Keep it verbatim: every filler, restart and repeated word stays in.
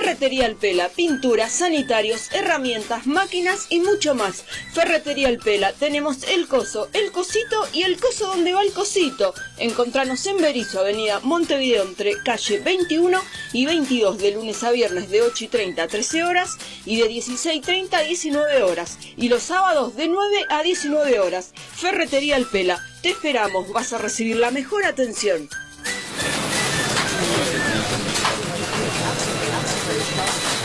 Ferretería El Pela, pinturas, sanitarios, herramientas, máquinas y mucho más. Ferretería El Pela, tenemos el coso, el cosito y el coso donde va el cosito. Encontranos en Berisso, avenida Montevideo, entre calle veintiuno y veintidós, de lunes a viernes de ocho y treinta a trece horas y de dieciséis y treinta a diecinueve horas. Y los sábados de nueve a diecinueve horas. Ferretería El Pela, te esperamos, vas a recibir la mejor atención. Thank you.